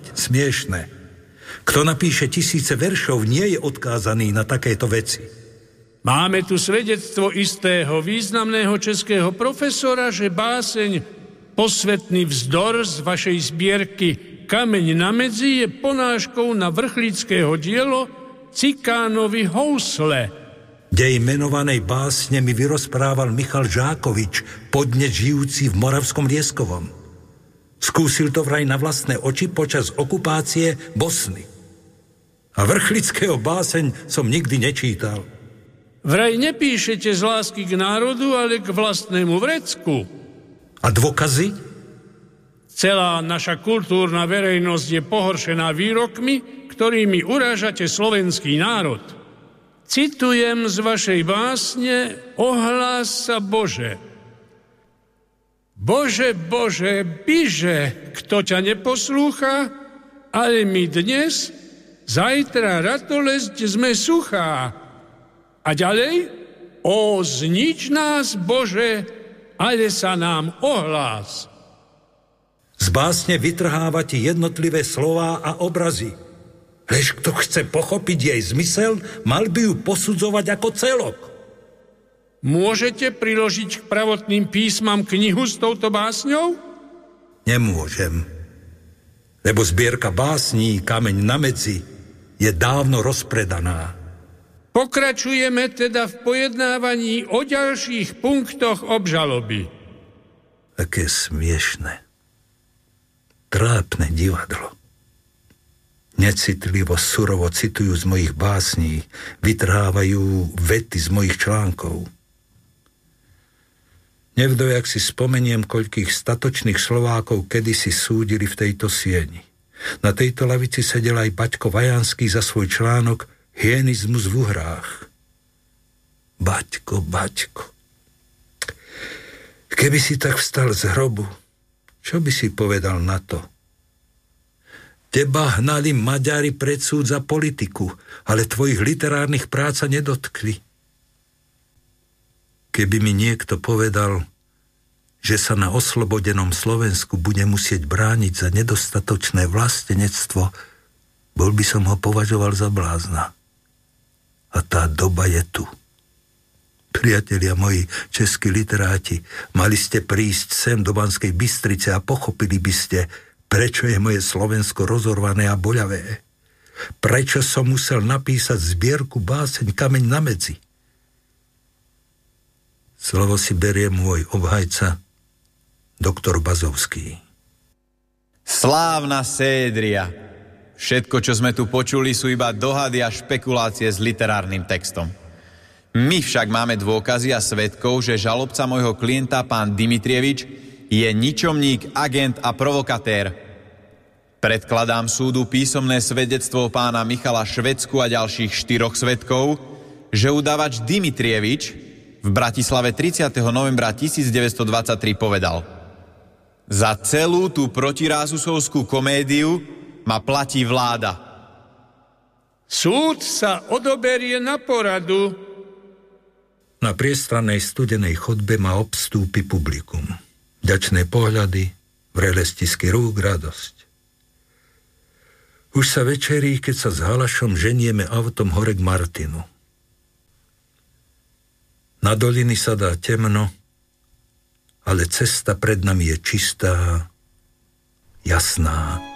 smiešné. Kto napíše 1000 veršov, nie je odkázaný na takéto veci. Máme tu svedectvo istého významného českého profesora, že báseň Posvetný vzdor z vašej zbierky Kameň na medzi je ponáškou na vrchlického dielo Cikánovi housle. Dej menovanej básne mi vyrozprával Michal Žákovič, podne žijúci v Moravskom Lieskovom. Skúsil to vraj na vlastné oči počas okupácie Bosny. A vrchlického báseň som nikdy nečítal. Vraj nepíšete z lásky k národu, ale k vlastnému vrecku. A dôkazy? Celá naša kultúrna verejnosť je pohoršená výrokmi, ktorými urážate slovenský národ. Citujem z vašej básne Ohlás sa Bože. Bože, Bože, byže, kto ťa neposlúcha, ale my dnes, zajtra ratolesť sme suchá. A ďalej, o znič nás, Bože, ale sa nám ohlás. Z básne vytrhávate jednotlivé slová a obrazy. Lež kto chce pochopiť jej zmysel, mal by ju posudzovať ako celok. Môžete priložiť k pravotným písmam knihu s touto básňou? Nemôžem, lebo zbierka básní Kameň na medzi je dávno rozpredaná. Pokračujeme teda v pojednávaní o ďalších punktoch obžaloby. Aké smiešné, trápne divadlo. Necitlivo, surovo citujú z mojich básní, vytrhávajú vety z mojich článkov. Nevdojak si spomeniem, koľkých statočných Slovákov kedysi súdili v tejto sieni. Na tejto lavici sedel aj Baťko Vajanský za svoj článok Hyenizmus v uhrách. Baťko, Baťko. Keby si tak vstal z hrobu, čo by si povedal na to? Teba hnali Maďari pred súd za politiku, ale tvojich literárnych prác sa nedotkli. Keby mi niekto povedal, že sa na oslobodenom Slovensku bude musieť brániť za nedostatočné vlastenectvo, bol by som ho považoval za blázna. A tá doba je tu. Priatelia moji, českí literáti, mali ste prísť sem do Banskej Bystrice a pochopili by ste, prečo je moje Slovensko rozorvané a boľavé. Prečo som musel napísať zbierku báseň Kameň na medzi. Slovo si berie môj obhajca, doktor Bazovský. Slávna Sédria. Všetko, čo sme tu počuli, sú iba dohady a špekulácie s literárnym textom. My však máme dôkazy a svedkov, že žalobca môjho klienta, pán Dimitrievič, je ničomník, agent a provokatér. Predkladám súdu písomné svedectvo pána Michala Švecku a ďalších 4 svedkov, že udavač Dimitrievič v Bratislave 30. novembra 1923 povedal: Za celú tú protirázusovskú komédiu ma platí vláda. Súd sa odoberie na poradu. Na priestrannej studenej chodbe ma obstúpi publikum. Vďačné pohľady, vrele stisky rúk, radosť. Už sa večerí, keď sa s Halašom ženieme autom hore k Martinu. Na doliny sa dá temno, ale cesta pred nami je čistá, jasná.